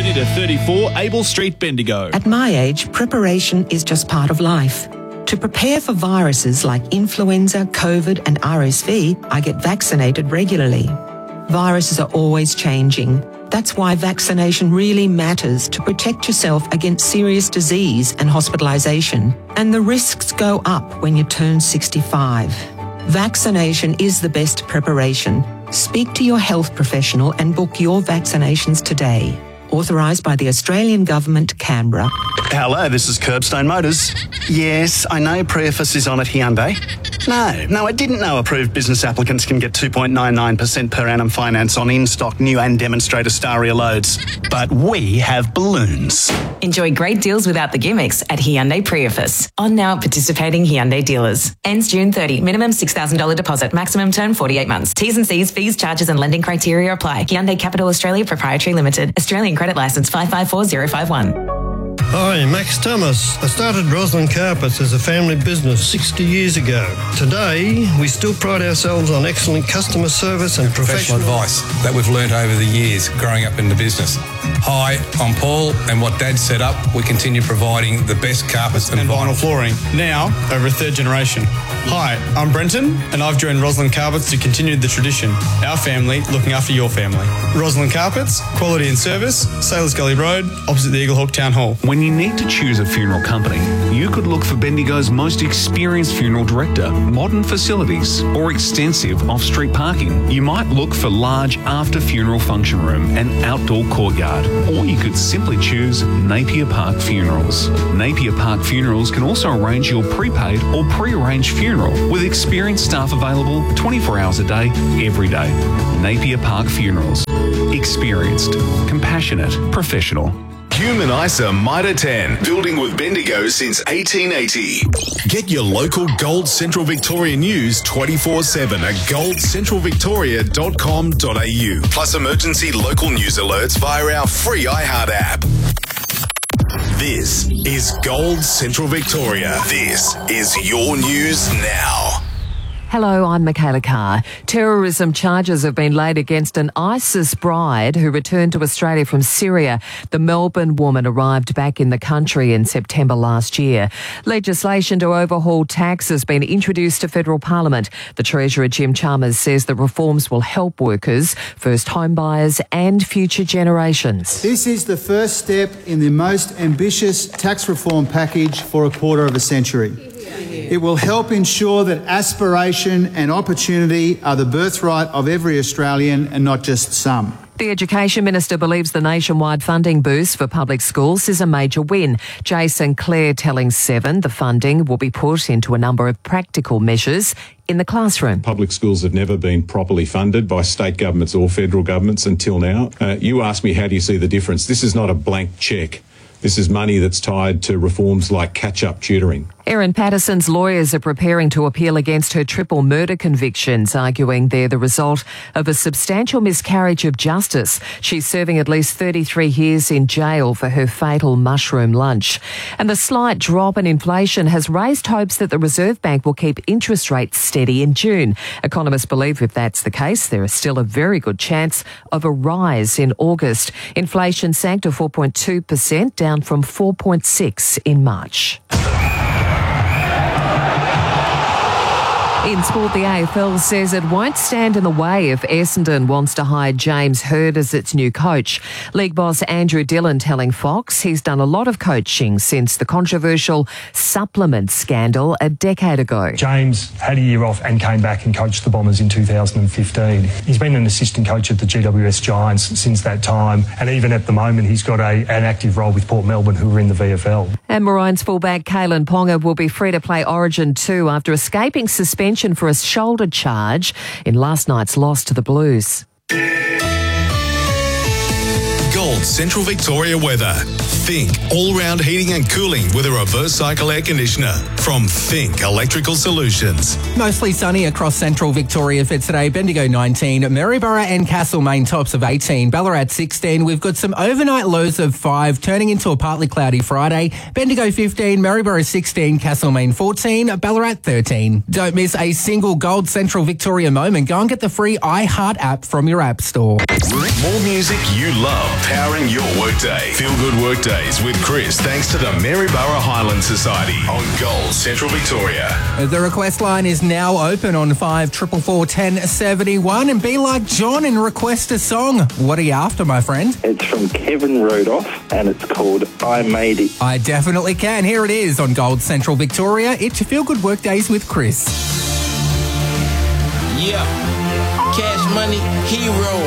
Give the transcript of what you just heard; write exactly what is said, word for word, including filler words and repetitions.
twenty to thirty-four Able Street, Bendigo. At my age, preparation is just part of life. To prepare for viruses like influenza, COVID and R S V, I get vaccinated regularly. Viruses are always changing. That's why vaccination really matters to protect yourself against serious disease and hospitalisation. And the risks go up when you turn sixty-five. Vaccination is the best preparation. Speak to your health professional and book your vaccinations today. Authorised by the Australian Government, Canberra. Hello, this is Curbstone Motors. Yes, I know Preface is on at Hyundai. No, no, I didn't know approved business applicants can get two point nine nine percent per annum finance on in-stock new and demonstrator Staria loads. But we have balloons. Enjoy great deals without the gimmicks at Hyundai Preface. On now at participating Hyundai dealers. Ends June thirtieth. Minimum six thousand dollars deposit. Maximum term forty-eight months. T's and C's, fees, charges and lending criteria apply. Hyundai Capital Australia Proprietary Limited. Australian Credit Licence five five four zero five one. Hi, Max Thomas. I started Roslyn Carpets as a family business sixty years ago. Today, we still pride ourselves on excellent customer service and professional, professional advice that we've learnt over the years growing up in the business. Hi, I'm Paul, and what Dad set up, we continue providing the best carpets and, and vinyl. vinyl flooring, now over a third generation. Hi, I'm Brenton, and I've joined Roslyn Carpets to continue the tradition. Our family looking after your family. Roslyn Carpets, quality and service, Sailors Gully Road, opposite the Eaglehawk Town Hall. When you need to choose a funeral company, you could look for Bendigo's most experienced funeral director, modern facilities, or extensive off-street parking. You might look for large after-funeral function room and outdoor courtyard, or you could simply choose Napier Park Funerals. Napier Park Funerals can also arrange your prepaid or pre-arranged funeral with experienced staff available twenty-four hours a day, every day. Napier Park Funerals. Experienced, compassionate, professional. Human I S A Mitre ten, building with Bendigo since eighteen eighty. Get your local Gold Central Victoria news twenty-four seven at gold central victoria dot com dot a u. Plus emergency local news alerts via our free iHeart app. This is Gold Central Victoria. This is your news now. Hello, I'm Michaela Carr. Terrorism charges have been laid against an ISIS bride who returned to Australia from Syria. The Melbourne woman arrived back in the country in September last year. Legislation to overhaul tax has been introduced to federal parliament. The Treasurer, Jim Chalmers, says the reforms will help workers, first home buyers and future generations. This is the first step in the most ambitious tax reform package for a quarter of a century. It will help ensure that aspiration and opportunity are the birthright of every Australian and not just some. The Education Minister believes the nationwide funding boost for public schools is a major win. Jason Clare telling Seven the funding will be put into a number of practical measures in the classroom. Public schools have never been properly funded by state governments or federal governments until now. Uh, you asked me, how do you see the difference? This is not a blank cheque. This is money that's tied to reforms like catch-up tutoring. Erin Patterson's lawyers are preparing to appeal against her triple murder convictions, arguing they're the result of a substantial miscarriage of justice. She's serving at least thirty-three years in jail for her fatal mushroom lunch. And the slight drop in inflation has raised hopes that the Reserve Bank will keep interest rates steady in June. Economists believe if that's the case, there is still a very good chance of a rise in August. Inflation sank to four point two percent, down from four point six in March. In sport, the A F L says it won't stand in the way if Essendon wants to hire James Hird as its new coach. League boss Andrew Dillon telling Fox he's done a lot of coaching since the controversial supplement scandal a decade ago. James had a year off and came back and coached the Bombers in two thousand fifteen. He's been an assistant coach at the G W S Giants since that time, and even at the moment he's got a, an active role with Port Melbourne, who are in the V F L. And Maroons fullback Kalen Ponga will be free to play Origin two after escaping suspension for a shoulder charge in last night's loss to the Blues. Gold Central Victoria weather. Think all-round heating and cooling with a reverse cycle air conditioner from Think Electrical Solutions. Mostly sunny across central Victoria for today. Bendigo nineteen, Maryborough and Castlemaine tops of eighteen, Ballarat sixteen. We've got some overnight lows of five, turning into a partly cloudy Friday. Bendigo fifteen, Maryborough sixteen, Castlemaine fourteen, Ballarat thirteen. Don't miss a single Gold Central Victoria moment. Go and get the free iHeart app from your app store. More music you love. powering your workday. Feel good workdays with Chris, thanks to the Maryborough Highland Society on Gold Central Victoria. The request line is now open on five four four, one oh seven one, and be like John and request a song. What are you after, my friend? It's from Kevin Rudolph and it's called I Made It. I definitely can. Here it is on Gold Central Victoria. It's your Feel Good Workdays with Chris. Yeah, Cash Money Hero.